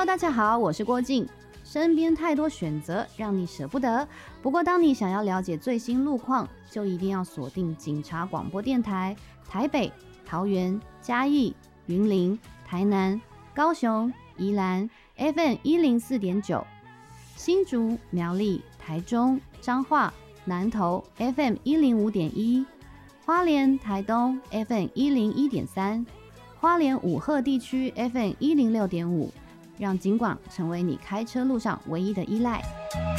大家好，我是郭静。身边太多选择，让你舍不得。不过，当你想要了解最新路况，就一定要锁定警察广播电台，台北、桃园、嘉义、云林、台南、高雄、宜兰 FM104.9， 新竹、苗栗、台中、彰化、南投 FM105.1， 花莲、台东 FM101.3， 花莲五鹤地区 FM106.5。让警广成为你开车路上唯一的依赖。